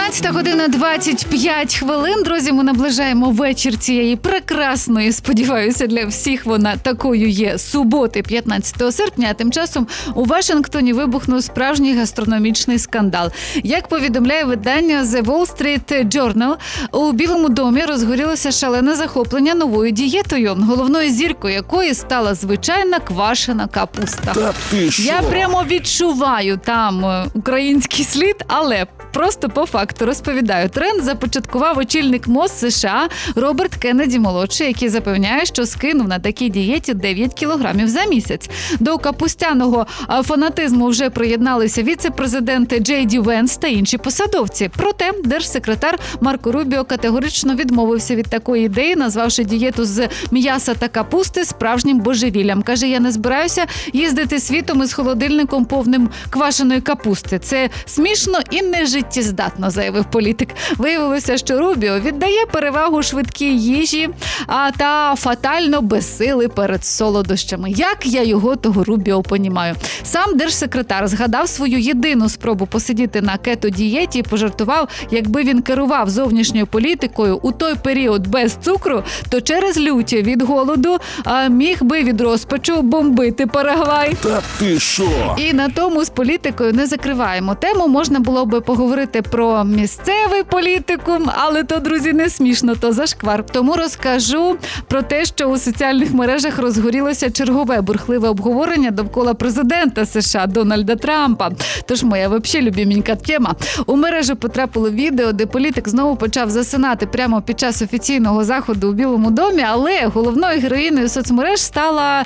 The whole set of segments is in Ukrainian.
17:25. Друзі, ми наближаємо вечір цієї прекрасної, сподіваюся, для всіх вона такою є, суботи, 15 серпня. А тим часом у Вашингтоні вибухнув справжній гастрономічний скандал. Як повідомляє видання The Wall Street Journal, у Білому домі розгорілося шалене захоплення новою дієтою, головною зіркою якої стала звичайна квашена капуста. Та ти що? Я прямо відчуваю там український слід, але просто по факту розповідаю. Тренд започаткував очільник МОЗ США Роберт Кеннеді-молодший, який запевняє, що скинув на такій дієті 9 кілограмів за місяць. До капустяного фанатизму вже приєдналися віце-президенти Джей Ді Венс та інші посадовці. Проте держсекретар Марко Рубіо категорично відмовився від такої ідеї, назвавши дієту з м'яса та капусти справжнім божевіллям. Каже, я не збираюся їздити світом із холодильником повним квашеної капусти. Це смішно і не життєздатно, заявив політик. Виявилося, що Рубіо віддає перевагу швидкій їжі, та фатально безсили перед солодощами. Як я його, того Рубіо, понімаю. Сам держсекретар згадав свою єдину спробу посидіти на кето-дієті і пожартував, якби він керував зовнішньою політикою у той період без цукру, то через лють від голоду міг би від розпачу бомбити Парагвай. Та ти що? І на тому з політикою не закриваємо тему. Можна було би поговорити про місцевий політикум, але то, друзі, не смішно, то зашквар. Тому розкажу про те, що у соціальних мережах розгорілося чергове бурхливе обговорення довкола президента США Дональда Трампа. Тож моя взагалі любименька тема. У мережу потрапило відео, де політик знову почав засинати прямо під час офіційного заходу у Білому домі, але головною героїною соцмереж стала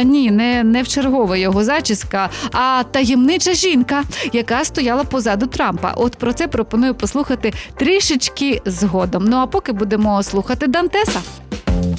не вчергова його зачіска, а таємнича жінка, яка стояла позаду Трампа. От про це пропоную послухати трішечки згодом. Ну а поки будемо слухати Дантеса.